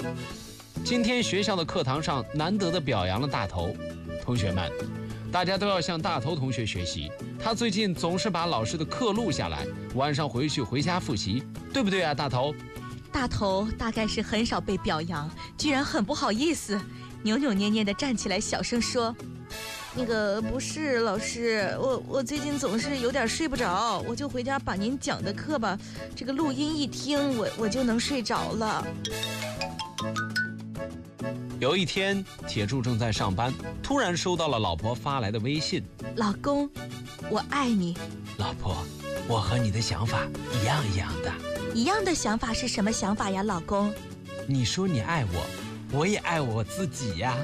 今天学校的课堂上难得的表扬了大头。同学们，大家都要向大头同学学习，他最近总是把老师的课录下来，晚上回家复习，对不对啊，大头？ 大头大概是很少被表扬，居然很不好意思，扭扭捏捏地站起来，小声说：“那个不是老师，我最近总是有点睡不着，我就回家把您讲的课吧，这个录音一听，我就能睡着了。” 有一天，铁柱正在上班，突然收到了老婆发来的微信：“ 老公，我爱你。” 老婆，我和你的想法一样的。 一样的想法是什么想法呀，老公？ 你说你爱我，我也爱我自己呀。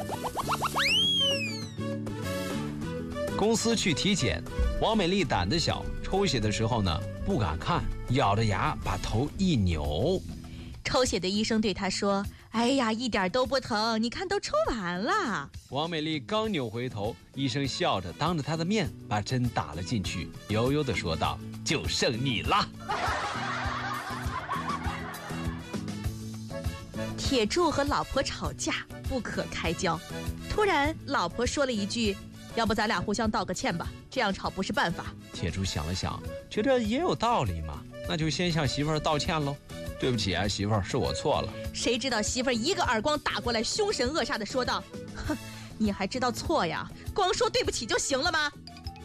公司去体检，王美丽胆子小，抽血的时候呢不敢看，咬着牙把头一扭。 抽血的医生对她说：“哎呀，一点都不疼，你看都抽完了。” 王美丽刚扭回头，医生笑着当着她的面把针打了进去，悠悠地说道：“就剩你了。” 铁柱和老婆吵架不可开交，突然老婆说了一句：“要不咱俩互相道个歉吧，这样吵不是办法。” 铁柱想了想，觉得也有道理嘛，那就先向媳妇儿道歉喽。对不起啊，媳妇儿，是我错了。 谁知道媳妇儿一个耳光打过来，凶神恶煞地说道：“哼，你还知道错呀？光说对不起就行了吗？”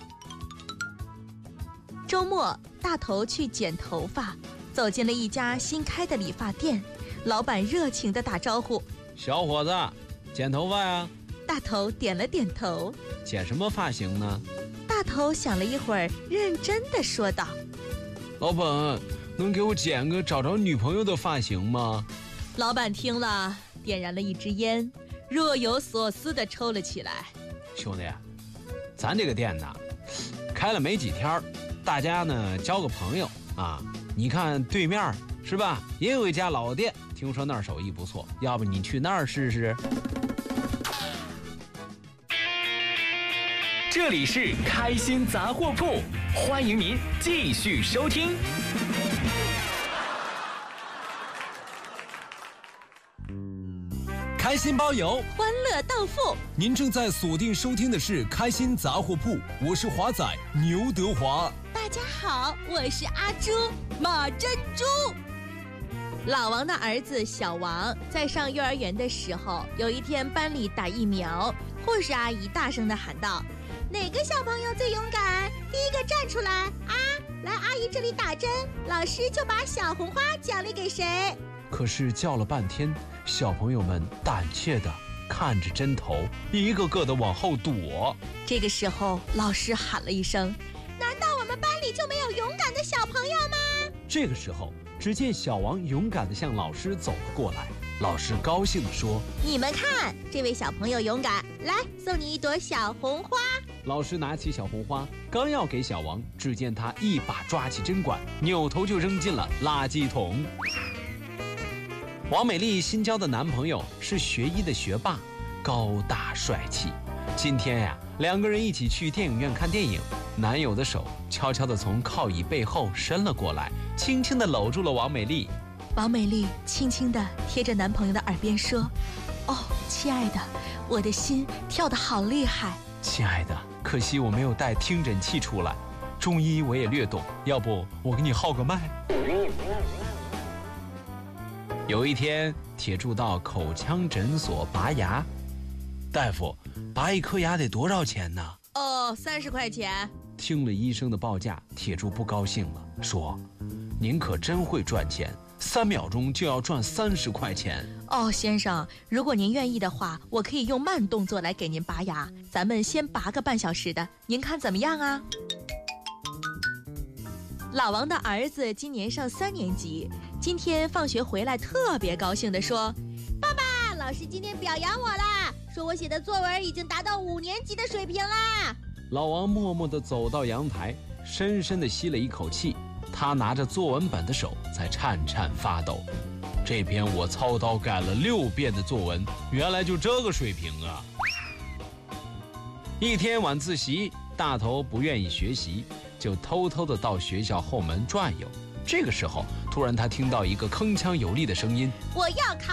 周末，大头去剪头发，走进了一家新开的理发店。老板热情地打招呼：“ 小伙子，剪头发呀？” 大头点了点头。 剪什么发型呢？ 大头想了一会儿，认真地说道：“ 老板，能给我剪个找着女朋友的发型吗？” 老板听了，点燃了一支烟，若有所思地抽了起来。 兄弟，咱这个店呢，开了没几天，大家呢交个朋友啊。你看对面是吧，也有一家老店，听说那儿手艺不错，要不你去那儿试试？ 这里是开心杂货铺，欢迎您继续收听。 开心包邮， 欢乐到付。 您正在锁定收听的是开心杂货铺，我是华仔牛德华。 大家好，我是阿朱马珍珠。老王的儿子小王在上幼儿园的时候，有一天班里打疫苗，护士阿姨大声地喊道：“哪个小朋友最勇敢？第一个站出来啊！来阿姨这里打针，老师就把小红花奖励给谁。” 可是叫了半天，小朋友们胆怯地看着针头，一个个地往后躲。 这个时候，老师喊了一声：“难道我们班里就没有勇敢的小朋友吗？” 这个时候，只见小王勇敢地向老师走了过来。老师高兴地说：“ 你们看，这位小朋友勇敢，来送你一朵小红花。” 老师拿起小红花，刚要给小王，只见他一把抓起针管，扭头就扔进了垃圾桶。王美丽新交的男朋友是学医的学霸，高大帅气。今天呀，两个人一起去电影院看电影，男友的手悄悄地从靠椅背后伸了过来，轻轻地搂住了王美丽。 王美丽轻轻地贴着男朋友的耳边说：“哦，亲爱的，我的心跳得好厉害。” 亲爱的，可惜我没有带听诊器出来，中医我也略懂，要不我给你号个脉。有一天，铁柱到口腔诊所拔牙，大夫，拔一颗牙得多少钱呢 ？30块钱。 听了医生的报价，铁柱不高兴了，说：“您可真会赚钱，3秒钟就要赚30块钱。” 哦，先生，如果您愿意的话，我可以用慢动作来给您拔牙，咱们先拔个半小时的，您看怎么样啊？老王的儿子今年上3年级，今天放学回来特别高兴地说：“爸爸，老师今天表扬我啦，说我写的作文已经达到5年级的水平啦。” 老王默默地走到阳台，深深地吸了一口气，他拿着作文本的手在颤颤发抖。这篇我操刀改了6遍的作文，原来就这个水平啊！一天晚自习，大头不愿意学习，就偷偷地到学校后门转悠。这个时候，突然他听到一个铿锵有力的声音：“ 我要考